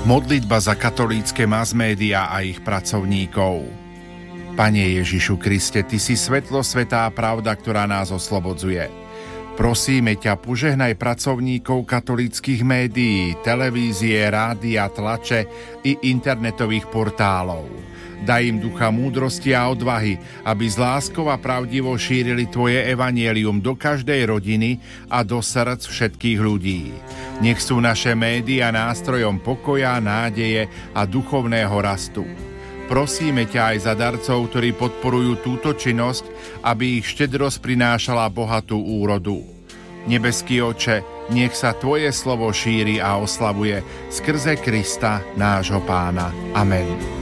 Modlitba za katolícke masmédiá a ich pracovníkov. Pane Ježišu Kriste, Ty si svetlo, svätá pravda, ktorá nás oslobodzuje. Prosíme ťa, požehnaj pracovníkov katolíckych médií, televízie, rádia, tlače i internetových portálov. Daj im ducha múdrosti a odvahy, aby z láskou a pravdivo šírili Tvoje evanjelium do každej rodiny a do srdc všetkých ľudí. Nech sú naše médiá nástrojom pokoja, nádeje a duchovného rastu. Prosíme ťa aj za darcov, ktorí podporujú túto činnosť, aby ich štedrosť prinášala bohatú úrodu. Nebeský Oče, nech sa Tvoje slovo šíri a oslavuje skrze Krista, nášho Pána. Amen.